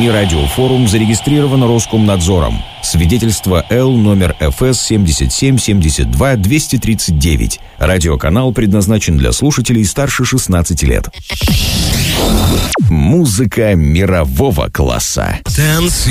СМИ «Радиофорум» зарегистрирован Роскомнадзором. Свидетельство Л номер ФС 7772-239. Радиоканал предназначен для слушателей старше 16 лет. Музыка мирового класса. Танцы.